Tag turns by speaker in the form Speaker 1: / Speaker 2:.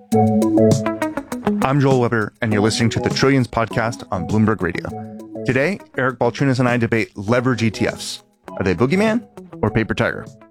Speaker 1: I'm Joel Weber, and you're listening to the Trillions podcast on Bloomberg Radio. Today, Eric Balchunas and I debate leverage ETFs. Are they boogeyman or paper tiger?